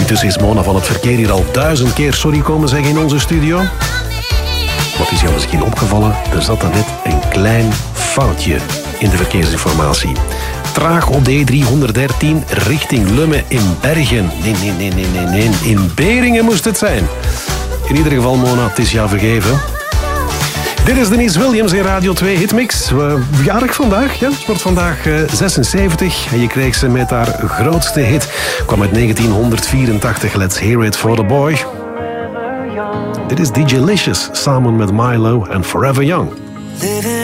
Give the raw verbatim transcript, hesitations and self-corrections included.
Intussen is Mona van het verkeer hier al duizend keer sorry komen zeggen in onze studio. Wat is jou misschien opgevallen? Er zat dan net een klein foutje in de verkeersinformatie. Traag op de E driehonderddertien richting Lummen in Bergen. Nee, nee, nee, nee, nee, nee. In Beringen moest het zijn. In ieder geval, Mona, het is jou vergeven. Dit is Denise Williams in Radio twee Hitmix. Uh, jarig vandaag, ja. Ze wordt vandaag uh, zesenzeventig. En je kreeg ze met haar grootste hit. Kwam uit negentienhonderdvierentachtig. Let's hear it for the boy. Dit is D J Licious samen met Milo en Forever Young.